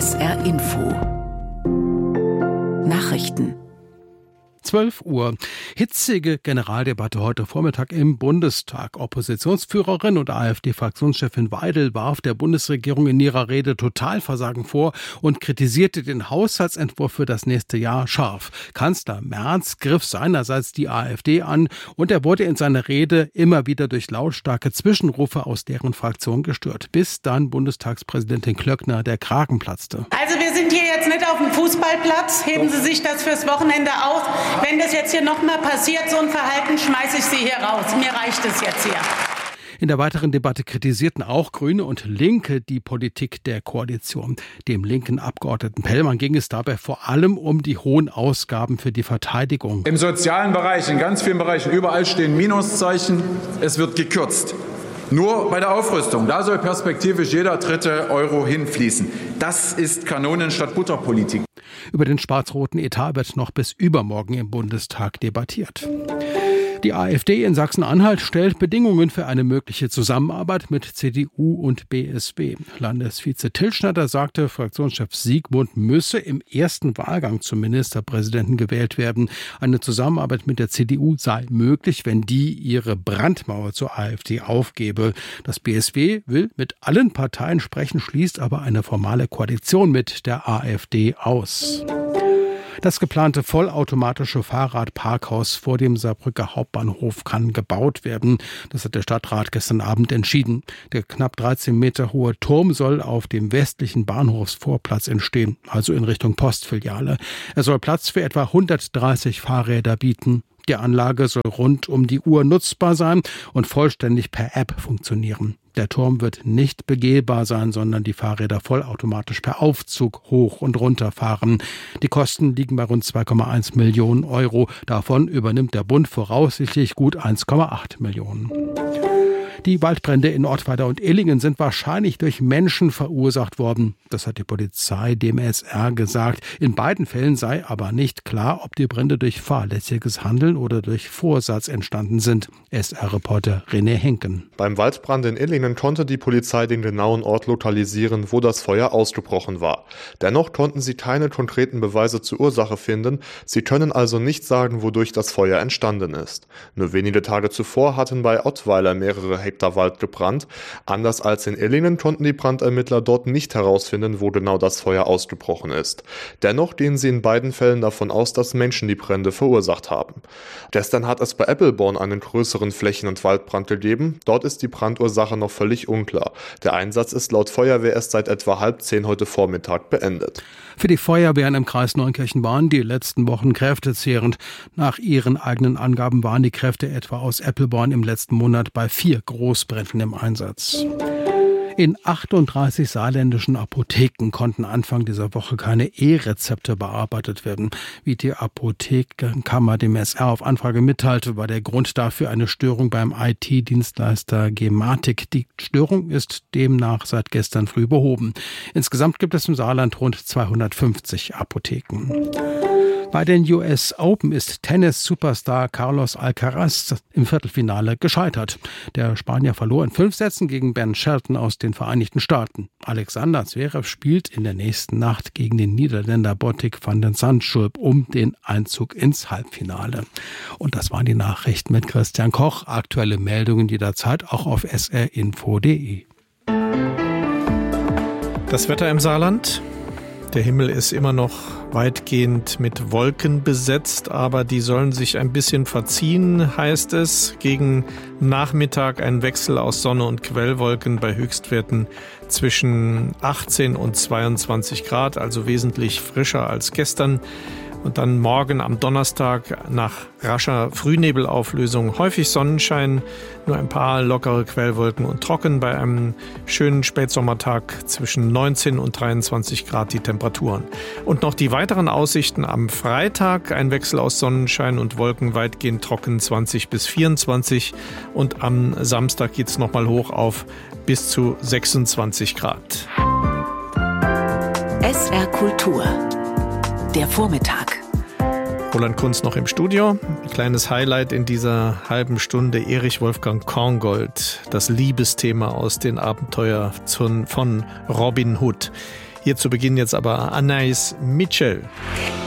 SR Info Nachrichten 12 Uhr. Hitzige Generaldebatte heute Vormittag im Bundestag. Oppositionsführerin und AfD-Fraktionschefin Weidel warf der Bundesregierung in ihrer Rede Totalversagen vor und kritisierte den Haushaltsentwurf für das nächste Jahr scharf. Kanzler Merz griff seinerseits die AfD an und er wurde in seiner Rede immer wieder durch lautstarke Zwischenrufe aus deren Fraktion gestört, bis dann Bundestagspräsidentin Klöckner der Kragen platzte. Also wir sind hier jetzt nicht auf dem Fußballplatz. Heben Sie sich das fürs Wochenende aus. Wenn das jetzt hier nochmal passiert, so ein Verhalten, schmeiße ich Sie hier raus. Mir reicht es jetzt hier. In der weiteren Debatte kritisierten auch Grüne und Linke die Politik der Koalition. Dem linken Abgeordneten Pellmann ging es dabei vor allem um die hohen Ausgaben für die Verteidigung. Im sozialen Bereich, in ganz vielen Bereichen, überall stehen Minuszeichen. Es wird gekürzt. Nur bei der Aufrüstung, da soll perspektivisch jeder dritte Euro hinfließen. Das ist Kanonen statt Butterpolitik. Über den schwarz-roten Etat wird noch bis übermorgen im Bundestag debattiert. Die AfD in Sachsen-Anhalt stellt Bedingungen für eine mögliche Zusammenarbeit mit CDU und BSW. Landesvize Tilschnatter sagte, Fraktionschef Siegmund müsse im ersten Wahlgang zum Ministerpräsidenten gewählt werden. Eine Zusammenarbeit mit der CDU sei möglich, wenn die ihre Brandmauer zur AfD aufgebe. Das BSW will mit allen Parteien sprechen, schließt aber eine formale Koalition mit der AfD aus. Das geplante vollautomatische Fahrradparkhaus vor dem Saarbrücker Hauptbahnhof kann gebaut werden. Das hat der Stadtrat gestern Abend entschieden. Der knapp 13 Meter hohe Turm soll auf dem westlichen Bahnhofsvorplatz entstehen, also in Richtung Postfiliale. Er soll Platz für etwa 130 Fahrräder bieten. Die Anlage soll rund um die Uhr nutzbar sein und vollständig per App funktionieren. Der Turm wird nicht begehbar sein, sondern die Fahrräder vollautomatisch per Aufzug hoch und runter fahren. Die Kosten liegen bei rund 2,1 Millionen Euro. Davon übernimmt der Bund voraussichtlich gut 1,8 Millionen. Die Waldbrände in Ottweiler und Illingen sind wahrscheinlich durch Menschen verursacht worden. Das hat die Polizei dem SR gesagt. In beiden Fällen sei aber nicht klar, ob die Brände durch fahrlässiges Handeln oder durch Vorsatz entstanden sind. SR-Reporter René Henken. Beim Waldbrand in Illingen konnte die Polizei den genauen Ort lokalisieren, wo das Feuer ausgebrochen war. Dennoch konnten sie keine konkreten Beweise zur Ursache finden. Sie können also nicht sagen, wodurch das Feuer entstanden ist. Nur wenige Tage zuvor hatten bei Ottweiler mehrere Hektar Wald gebrannt. Anders als in Illingen konnten die Brandermittler dort nicht herausfinden, wo genau das Feuer ausgebrochen ist. Dennoch gehen sie in beiden Fällen davon aus, dass Menschen die Brände verursacht haben. Gestern hat es bei Eppelborn einen größeren Flächen- und Waldbrand gegeben. Dort ist die Brandursache noch völlig unklar. Der Einsatz ist laut Feuerwehr erst seit etwa 9:30 heute Vormittag beendet. Für die Feuerwehren im Kreis Neunkirchen waren die letzten Wochen kräftezehrend. Nach ihren eigenen Angaben waren die Kräfte etwa aus Eppelborn im letzten Monat bei 4 Großbränden im Einsatz. In 38 saarländischen Apotheken konnten Anfang dieser Woche keine E-Rezepte bearbeitet werden. Wie die Apothekenkammer dem SR auf Anfrage mitteilte, war der Grund dafür eine Störung beim IT-Dienstleister Gematik. Die Störung ist demnach seit gestern früh behoben. Insgesamt gibt es im Saarland rund 250 Apotheken. Bei den US Open ist Tennis-Superstar Carlos Alcaraz im Viertelfinale gescheitert. Der Spanier verlor in 5 Sätzen gegen Ben Shelton aus den Vereinigten Staaten. Alexander Zverev spielt in der nächsten Nacht gegen den Niederländer Botic van den Zandschulp um den Einzug ins Halbfinale. Und das waren die Nachrichten mit Christian Koch. Aktuelle Meldungen jederzeit auch auf srinfo.de. Das Wetter im Saarland. Der Himmel ist immer noch weitgehend mit Wolken besetzt, aber die sollen sich ein bisschen verziehen, heißt es. Gegen Nachmittag ein Wechsel aus Sonne und Quellwolken bei Höchstwerten zwischen 18 und 22 Grad, also wesentlich frischer als gestern. Und dann morgen am Donnerstag nach rascher Frühnebelauflösung häufig Sonnenschein, nur ein paar lockere Quellwolken und trocken bei einem schönen Spätsommertag zwischen 19 und 23 Grad die Temperaturen. Und noch die weiteren Aussichten am Freitag, ein Wechsel aus Sonnenschein und Wolken weitgehend trocken 20 bis 24 und am Samstag geht's nochmal hoch auf bis zu 26 Grad. SR Kultur. Der Vormittag. Roland Kunz noch im Studio. Ein kleines Highlight in dieser halben Stunde: Erich Wolfgang Korngold, das Liebesthema aus den Abenteuern von Robin Hood. Hier zu Beginn jetzt aber Anais Mitchell.